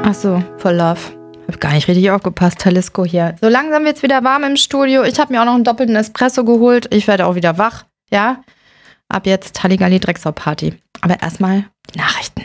Ach so, for love. Hab gar nicht richtig aufgepasst, Talisco hier. So langsam wird's wieder warm im Studio. Ich habe mir auch noch einen doppelten Espresso geholt. Ich werde auch wieder wach, ja? Ab jetzt Halligalli Drecksau Party. Aber erstmal die Nachrichten.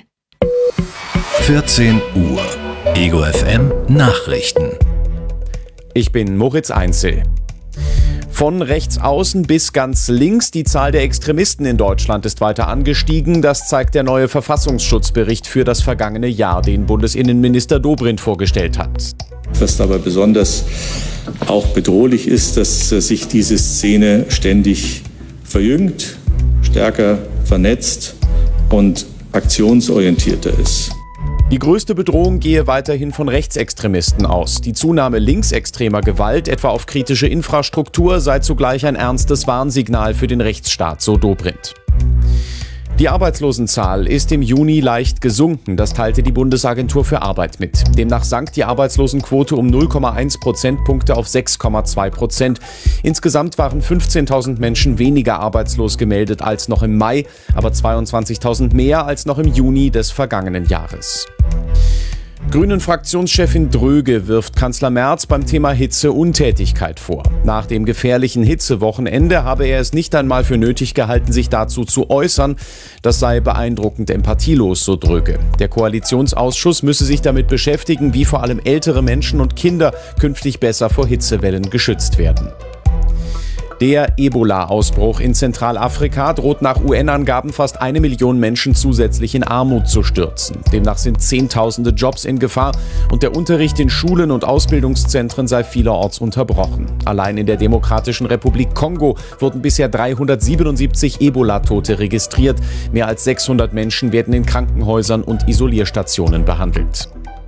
14 Uhr. Ego FM Nachrichten. Ich bin Moritz Einzel. Von rechts außen bis ganz links, die Zahl der Extremisten in Deutschland ist weiter angestiegen. Das zeigt der neue Verfassungsschutzbericht für das vergangene Jahr, den Bundesinnenminister Dobrindt vorgestellt hat. Was dabei besonders auch bedrohlich ist, dass sich diese Szene ständig verjüngt, stärker vernetzt und aktionsorientierter ist. Die größte Bedrohung gehe weiterhin von Rechtsextremisten aus. Die Zunahme linksextremer Gewalt, etwa auf kritische Infrastruktur, sei zugleich ein ernstes Warnsignal für den Rechtsstaat, so Dobrindt. Die Arbeitslosenzahl ist im Juni leicht gesunken, das teilte die Bundesagentur für Arbeit mit. Demnach sank die Arbeitslosenquote um 0,1 Prozentpunkte auf 6,2%. Insgesamt waren 15.000 Menschen weniger arbeitslos gemeldet als noch im Mai, aber 22.000 mehr als noch im Juni des vergangenen Jahres. Grünen-Fraktionschefin Dröge wirft Kanzler Merz beim Thema Hitze Untätigkeit vor. Nach dem gefährlichen Hitzewochenende habe er es nicht einmal für nötig gehalten, sich dazu zu äußern. Das sei beeindruckend empathielos, so Dröge. Der Koalitionsausschuss müsse sich damit beschäftigen, wie vor allem ältere Menschen und Kinder künftig besser vor Hitzewellen geschützt werden. Der Ebola-Ausbruch in Zentralafrika droht nach UN-Angaben fast 1 Million Menschen zusätzlich in Armut zu stürzen. Demnach sind Zehntausende Jobs in Gefahr und der Unterricht in Schulen und Ausbildungszentren sei vielerorts unterbrochen. Allein in der Demokratischen Republik Kongo wurden bisher 377 Ebola-Tote registriert. Mehr als 600 Menschen werden in Krankenhäusern und Isolierstationen behandelt.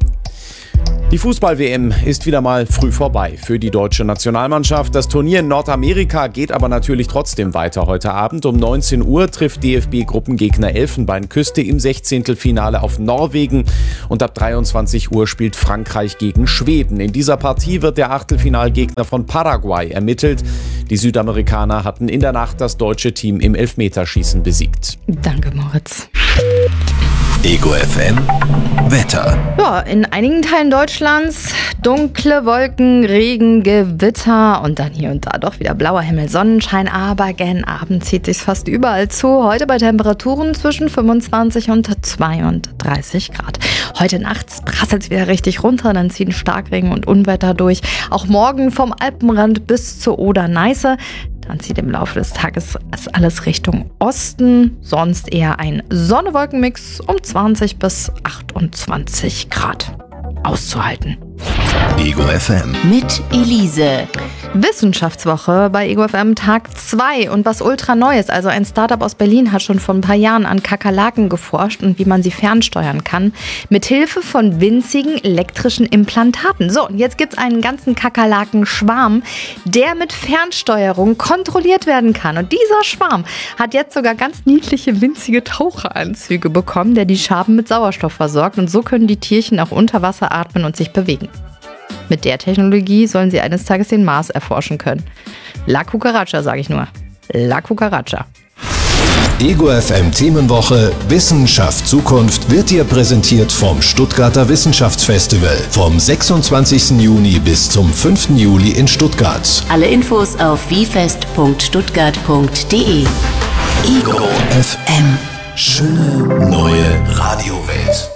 Die Fußball-WM ist wieder mal früh vorbei für die deutsche Nationalmannschaft. Das Turnier in Nordamerika geht aber natürlich trotzdem weiter. Heute Abend um 19 Uhr trifft DFB-Gruppengegner Elfenbeinküste im 16. Finale auf Norwegen. Und ab 23 Uhr spielt Frankreich gegen Schweden. In dieser Partie wird der Achtelfinalgegner von Paraguay ermittelt. Die Südamerikaner hatten in der Nacht das deutsche Team im Elfmeterschießen besiegt. Danke, Moritz. Ego FM Wetter. Ja, in einigen Teilen Deutschlands dunkle Wolken, Regen, Gewitter und dann hier und da doch wieder blauer Himmel, Sonnenschein, aber gen Abend zieht sich's fast überall zu. Heute bei Temperaturen zwischen 25 und 32 Grad. Heute nachts prasselt's wieder richtig runter, dann ziehen Starkregen und Unwetter durch. Auch morgen vom Alpenrand bis zur Oder-Neiße. Dann zieht im Laufe des Tages alles Richtung Osten, sonst eher ein Sonne-Wolken-Mix um 20 bis 28 Grad auszuhalten. Ego FM mit Elise. Wissenschaftswoche bei Ego FM Tag 2 und was ultra Neues. Also ein Startup aus Berlin hat schon vor ein paar Jahren an Kakerlaken geforscht und wie man sie fernsteuern kann. Mithilfe von winzigen elektrischen Implantaten. So, und jetzt gibt's einen ganzen Kakerlakenschwarm, der mit Fernsteuerung kontrolliert werden kann. Und dieser Schwarm hat jetzt sogar ganz niedliche, winzige Taucheranzüge bekommen, der die Schaben mit Sauerstoff versorgt. Und so können die Tierchen auch unter Wasser atmen und sich bewegen. Mit der Technologie sollen sie eines Tages den Mars erforschen können. La Cucaracha, sage ich nur. La Cucaracha. Ego FM Themenwoche Wissenschaft Zukunft wird dir präsentiert vom Stuttgarter Wissenschaftsfestival vom 26. Juni bis zum 5. Juli in Stuttgart. Alle Infos auf wiefest.stuttgart.de. Ego FM. Schöne neue Radiowelt.